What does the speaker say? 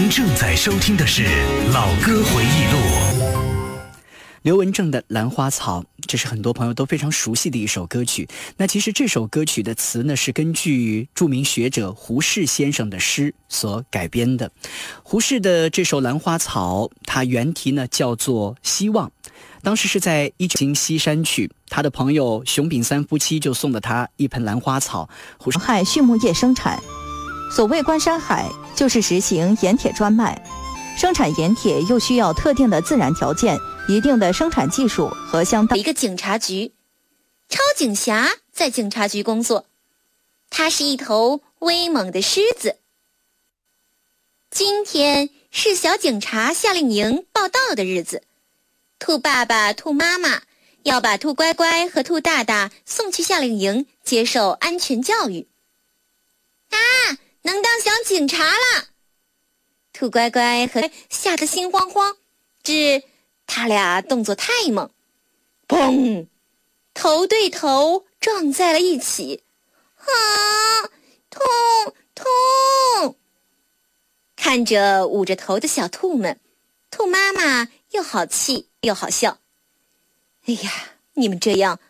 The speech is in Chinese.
您正在收听的是《老歌回忆录》。 刘文正的《兰花草》，这是很多朋友都非常熟悉的一首歌曲。那其实这首歌曲的词呢，是根据著名学者胡适先生的诗所改编的。胡适的这首《兰花草》，它原题呢叫做《希望》，当时是在19西山去，他的朋友熊秉三夫妻就送了他一盆兰花草。胡适畜牧业生产，所谓观山海，就是实行盐铁专卖。生产盐铁又需要特定的自然条件、一定的生产技术和相当一个警察局，超警侠在警察局工作，他是一头威猛的狮子。今天是小警察夏令营报到的日子，兔爸爸、兔妈妈要把兔乖乖和兔大大送去夏令营接受安全教育。能当小警察了！兔乖乖和吓得心慌慌，他俩动作太猛，砰，头对头撞在了一起。痛！看着捂着头的小兔们，兔妈妈又好气又好笑。哎呀，你们这样